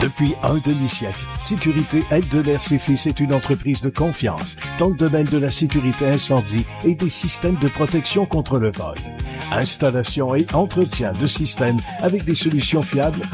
Depuis un demi-siècle, Sécurité Aide-de-l'Air et Fils est une entreprise de confiance dans le domaine de la sécurité incendie et des systèmes de protection contre le vol. Installation et entretien de systèmes avec des solutions fiables